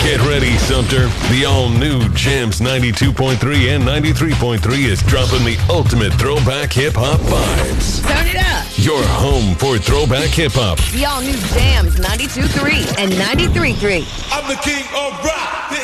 Get ready, Sumter. The all-new Jams 92.3 and 93.3 is dropping the ultimate throwback hip-hop vibes. Turn it up. Your home for throwback hip-hop. The all-new Jams 92.3 and 93.3. I'm the king of rock.